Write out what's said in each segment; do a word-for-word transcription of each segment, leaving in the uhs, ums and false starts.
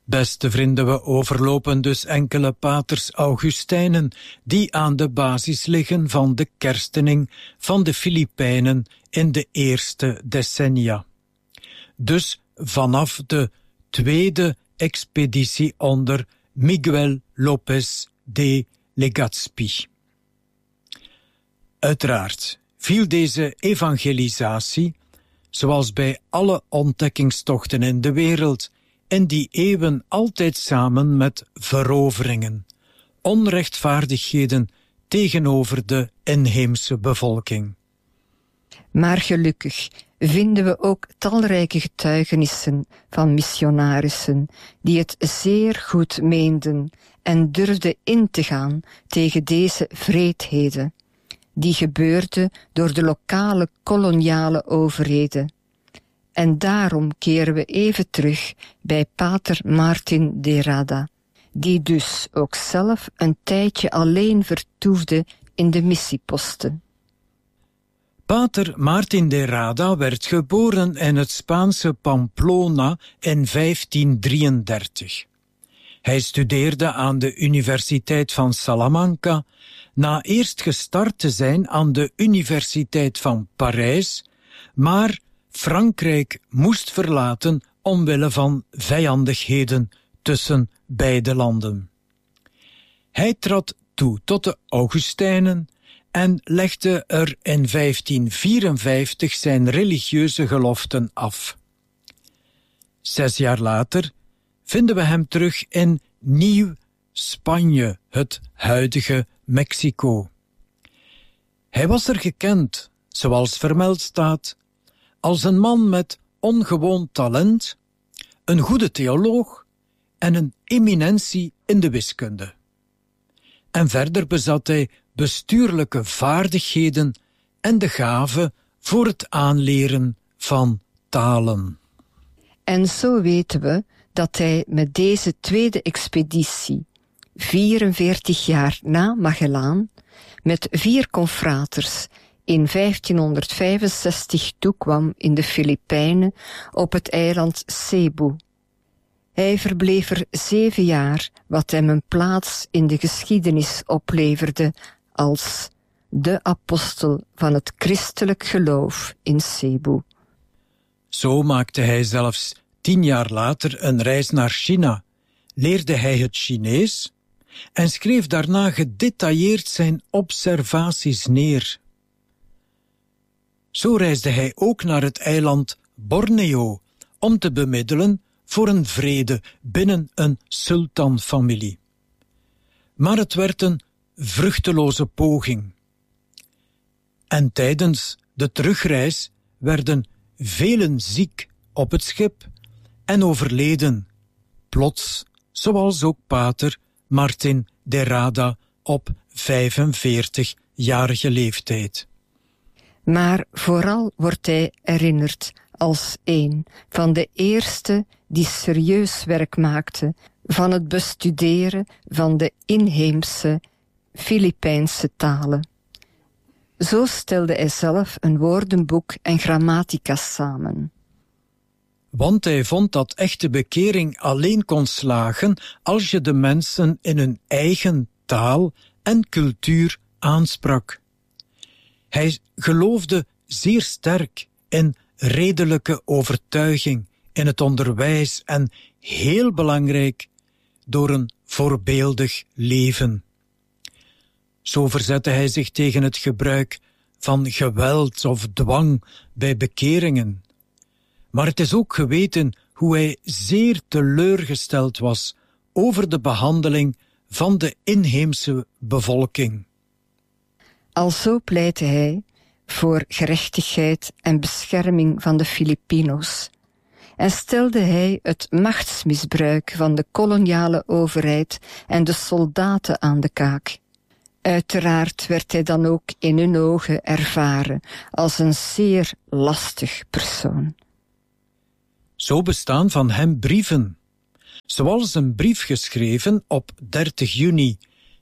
Beste vrienden, we overlopen dus enkele paters Augustijnen die aan de basis liggen van de kerstening van de Filipijnen in de eerste decennia. Dus vanaf de tweede expeditie onder Miguel López de Legazpi. Uiteraard viel deze evangelisatie, zoals bij alle ontdekkingstochten in de wereld, in die eeuwen altijd samen met veroveringen, onrechtvaardigheden tegenover de inheemse bevolking. Maar gelukkig vinden we ook talrijke getuigenissen van missionarissen die het zeer goed meenden en durfden in te gaan tegen deze wreedheden, die gebeurden door de lokale koloniale overheden. En daarom keren we even terug bij pater Martin de Rada, die dus ook zelf een tijdje alleen vertoefde in de missieposten. Pater Martin de Rada werd geboren in het Spaanse Pamplona in vijftien drieëndertig. Hij studeerde aan de Universiteit van Salamanca, na eerst gestart te zijn aan de Universiteit van Parijs, maar Frankrijk moest verlaten omwille van vijandigheden tussen beide landen. Hij trad toe tot de Augustijnen en legde er in vijftien vierenvijftig zijn religieuze geloften af. Zes jaar later vinden we hem terug in Nieuw-Spanje, het huidige Mexico. Hij was er gekend, zoals vermeld staat, als een man met ongewoon talent, een goede theoloog en een eminentie in de wiskunde. En verder bezat hij bestuurlijke vaardigheden en de gave voor het aanleren van talen. En zo weten we dat hij met deze tweede expeditie, vierenveertig jaar na Magellaan, met vier confraters in vijftienhonderdvijfenzestig toekwam in de Filipijnen op het eiland Cebu. Hij verbleef er zeven jaar, wat hem een plaats in de geschiedenis opleverde als de apostel van het christelijk geloof in Cebu. Zo maakte hij zelfs tien jaar later een reis naar China, leerde hij het Chinees en schreef daarna gedetailleerd zijn observaties neer. Zo reisde hij ook naar het eiland Borneo om te bemiddelen voor een vrede binnen een sultanfamilie. Maar het werd een vruchteloze poging. En tijdens de terugreis werden velen ziek op het schip en overleden, plots, zoals ook pater Martin de Rada op vijfenveertigjarige leeftijd. Maar vooral wordt hij herinnerd als een van de eerste die serieus werk maakte van het bestuderen van de inheemse Filipijnse talen. Zo stelde hij zelf een woordenboek en grammatica samen. Want hij vond dat echte bekering alleen kon slagen als je de mensen in hun eigen taal en cultuur aansprak. Hij geloofde zeer sterk in redelijke overtuiging, in het onderwijs en, heel belangrijk, door een voorbeeldig leven. Zo verzette hij zich tegen het gebruik van geweld of dwang bij bekeringen. Maar het is ook geweten hoe hij zeer teleurgesteld was over de behandeling van de inheemse bevolking. Alzo pleitte hij voor gerechtigheid en bescherming van de Filipino's en stelde hij het machtsmisbruik van de koloniale overheid en de soldaten aan de kaak. Uiteraard werd hij dan ook in hun ogen ervaren als een zeer lastig persoon. Zo bestaan van hem brieven, zoals een brief geschreven op dertig juni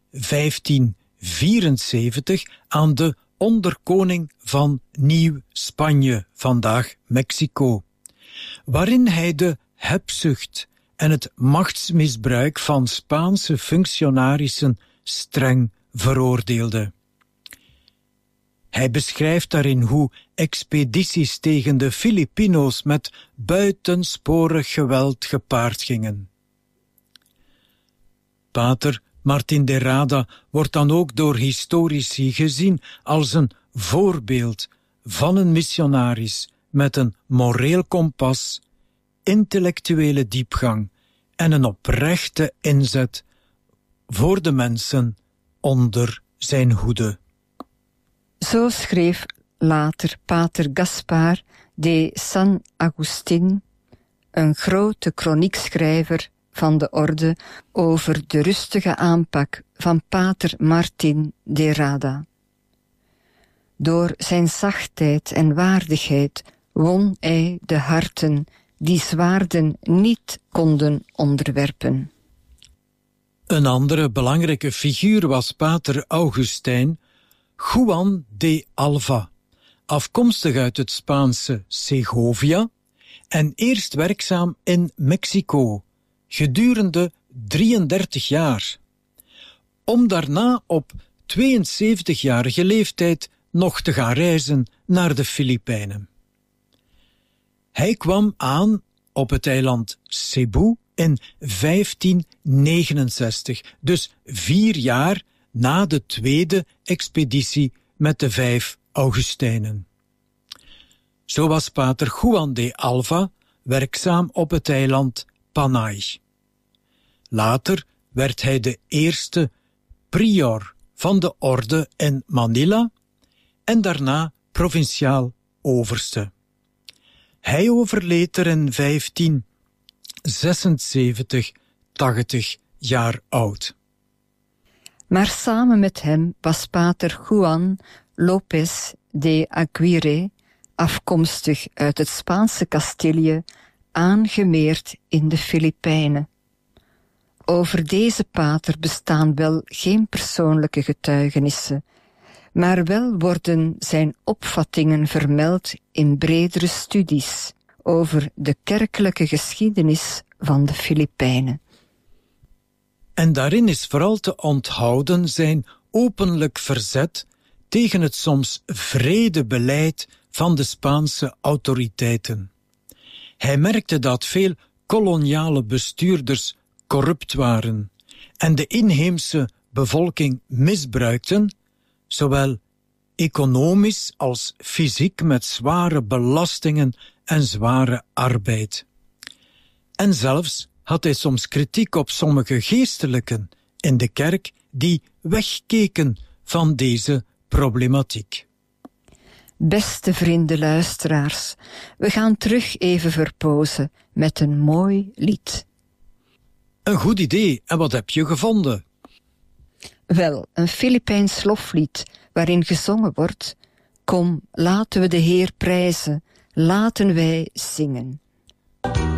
vijftienvierenzeventig aan de onderkoning van Nieuw-Spanje, vandaag Mexico, waarin hij de hebzucht en het machtsmisbruik van Spaanse functionarissen streng veroordeelde. Hij beschrijft daarin hoe expedities tegen de Filipino's met buitensporig geweld gepaard gingen. Pater Martin de Rada wordt dan ook door historici gezien als een voorbeeld van een missionaris met een moreel kompas, intellectuele diepgang en een oprechte inzet voor de mensen onder zijn hoede. Zo schreef later pater Gaspar de San Agustín, een grote kroniekschrijver van de orde, over de rustige aanpak van pater Martin de Rada. Door zijn zachtheid en waardigheid won hij de harten die zwaarden niet konden onderwerpen. Een andere belangrijke figuur was pater Augustijn Juan de Alva, afkomstig uit het Spaanse Segovia en eerst werkzaam in Mexico, gedurende drieëndertig jaar, om daarna op tweeënzeventigjarige leeftijd nog te gaan reizen naar de Filipijnen. Hij kwam aan op het eiland Cebu in vijftien negenenzestig, dus vier jaar na de tweede expeditie met de vijf Augustijnen. Zo was pater Juan de Alva werkzaam op het eiland Panay. Later werd hij de eerste prior van de orde in Manila en daarna provinciaal overste. Hij overleed er in vijftien zesenzeventig, tachtig jaar oud. Maar samen met hem was pater Juan López de Aguirre, afkomstig uit het Spaanse Castilië, aangemeerd in de Filipijnen. Over deze pater bestaan wel geen persoonlijke getuigenissen, maar wel worden zijn opvattingen vermeld in bredere studies over de kerkelijke geschiedenis van de Filipijnen. En daarin is vooral te onthouden zijn openlijk verzet tegen het soms wrede beleid van de Spaanse autoriteiten. Hij merkte dat veel koloniale bestuurders corrupt waren en de inheemse bevolking misbruikten, zowel economisch als fysiek met zware belastingen en zware arbeid. En zelfs had hij soms kritiek op sommige geestelijken in de kerk die wegkeken van deze problematiek. Beste vrienden luisteraars, we gaan terug even verpozen met een mooi lied. Een goed idee, en wat heb je gevonden? Wel, een Filipijns loflied waarin gezongen wordt: kom, laten we de Heer prijzen, laten wij zingen.